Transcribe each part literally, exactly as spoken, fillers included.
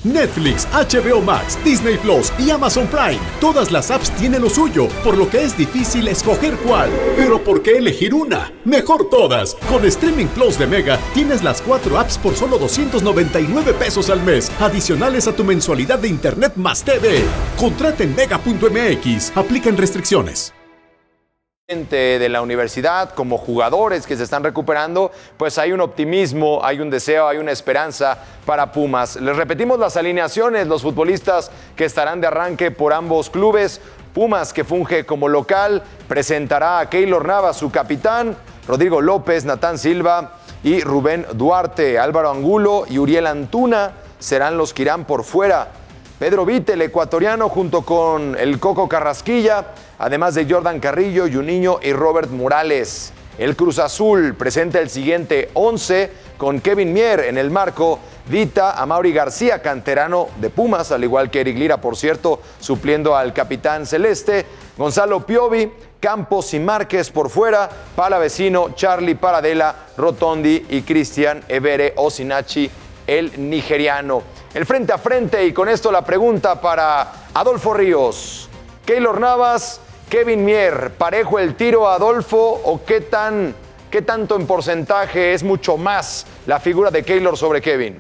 Netflix, H B O Max, Disney Plus y Amazon Prime. Todas las apps tienen lo suyo, por lo que es difícil escoger cuál. Pero ¿por qué elegir una? Mejor todas. Con Streaming Plus de Mega tienes las cuatro apps por solo doscientos noventa y nueve pesos al mes, adicionales a tu mensualidad de Internet más T V. Contrata en mega punto m x. Aplican restricciones. De la universidad, como jugadores que se están recuperando, pues hay un optimismo, hay un deseo, hay una esperanza para Pumas. Les repetimos las alineaciones, los futbolistas que estarán de arranque por ambos clubes. Pumas, que funge como local, presentará a Keylor Navas, su capitán, Rodrigo López, Natán Silva y Rubén Duarte. Álvaro Angulo y Uriel Antuna serán los que irán por fuera. Pedro Vite, el ecuatoriano, junto con el Coco Carrasquilla, además de Jordan Carrillo, Juninho y Robert Morales. El Cruz Azul presenta el siguiente once con Kevin Mier en el marco, Dita, Amaury García, canterano de Pumas, al igual que Eric Lira, por cierto, supliendo al capitán celeste, Gonzalo Piovi, Campos y Márquez por fuera, Palavecino, Charlie Paradela, Rotondi y Cristian Evere Osinachi, el nigeriano. El frente a frente, y con esto la pregunta para Adolfo Ríos. Keylor Navas, Kevin Mier, ¿parejo el tiro, Adolfo, o qué tan, qué tanto en porcentaje es mucho más la figura de Keylor sobre Kevin?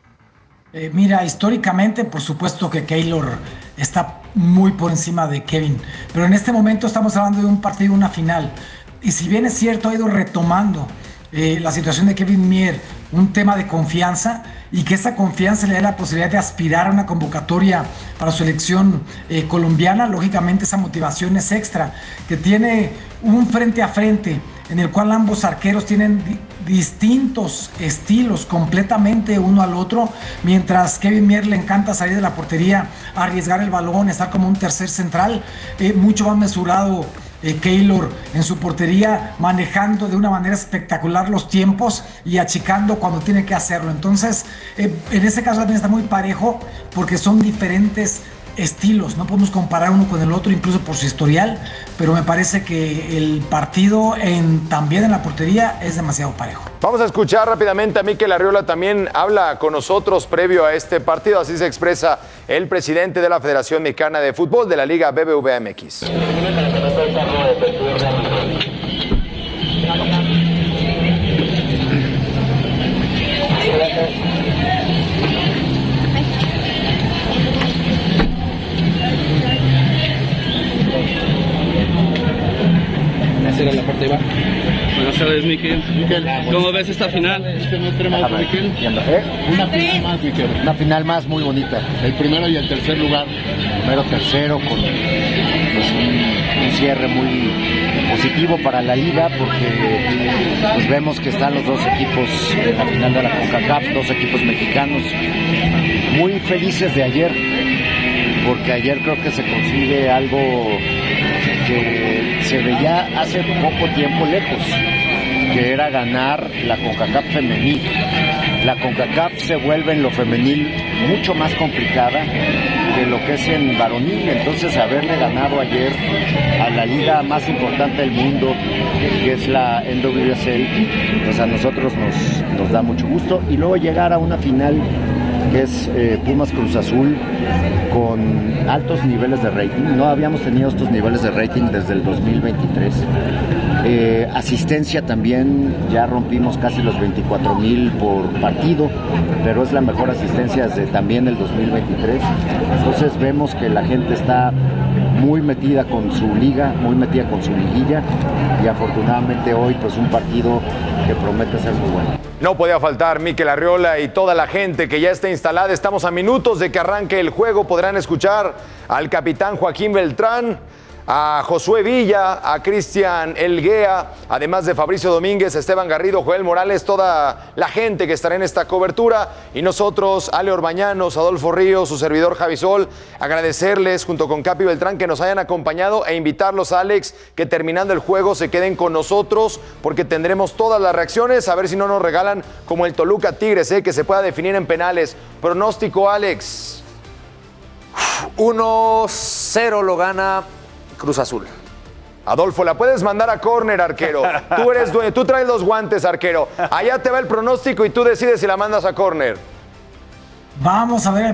Eh, mira, históricamente, por supuesto que Keylor está muy por encima de Kevin, pero en este momento estamos hablando de un partido, una final, y si bien es cierto, ha ido retomando eh, la situación de Kevin Mier, un tema de confianza, y que esa confianza le dé la posibilidad de aspirar a una convocatoria para su selección eh, colombiana. Lógicamente esa motivación es extra, que tiene un frente a frente en el cual ambos arqueros tienen di- distintos estilos completamente uno al otro, mientras Kevin Mier le encanta salir de la portería, arriesgar el balón, estar como un tercer central, eh, mucho más mesurado. Eh, Keylor en su portería, manejando de una manera espectacular los tiempos y achicando cuando tiene que hacerlo. Entonces, eh, en ese caso también está muy parejo, porque son diferentes estilos, no podemos comparar uno con el otro, incluso por su historial, pero me parece que el partido en, también en la portería es demasiado parejo. Vamos a escuchar rápidamente a Mikel Arriola, también habla con nosotros previo a este partido, así se expresa el presidente de la Federación Mexicana de Fútbol de la Liga B B V A M X. Era la parte de abajo. Buenas tardes, Mikel. Mikel, ¿cómo ves esta final? ¿Eh? Una final más, Mikel. Una final más muy bonita. El primero y el tercer lugar. Primero, tercero, con pues, un, un cierre muy positivo para la liga, porque pues, vemos que están los dos equipos en la final de la CONCACAF, dos equipos mexicanos, muy felices de ayer, porque ayer creo que se consigue algo que se veía hace poco tiempo lejos, que era ganar la CONCACAF femenil. La CONCACAF se vuelve en lo femenil mucho más complicada que lo que es en varonil, entonces haberle ganado ayer a la liga más importante del mundo, que es la N W S L, pues a nosotros nos, nos da mucho gusto, y luego llegar a una final que es eh, Pumas Cruz Azul, con altos niveles de rating. No habíamos tenido estos niveles de rating desde el dos mil veintitrés. Eh, asistencia también, ya rompimos casi los veinticuatro mil por partido, pero es la mejor asistencia desde también el dos mil veintitrés. Entonces vemos que la gente está muy metida con su liga, muy metida con su liguilla, y afortunadamente hoy pues un partido que promete ser muy bueno. No podía faltar Mikel Arriola y toda la gente que ya está instalada. Estamos a minutos de que arranque el juego. Podrán escuchar al capitán Joaquín Beltrán, a Josué Villa, a Cristian Elguea, además de Fabricio Domínguez, Esteban Garrido, Joel Morales, toda la gente que estará en esta cobertura. Y nosotros, Ale Orbañanos, Adolfo Ríos, su servidor Javi Sol, agradecerles junto con Capi Beltrán que nos hayan acompañado e invitarlos, Alex, que terminando el juego se queden con nosotros, porque tendremos todas las reacciones, a ver si no nos regalan como el Toluca Tigres, ¿eh? Que se pueda definir en penales. Pronóstico, Alex. uno cero lo gana Cruz Azul. Adolfo, la puedes mandar a córner, arquero. Tú eres dueño, tú traes los guantes, arquero. Allá te va el pronóstico y tú decides si la mandas a córner. Vamos a ver.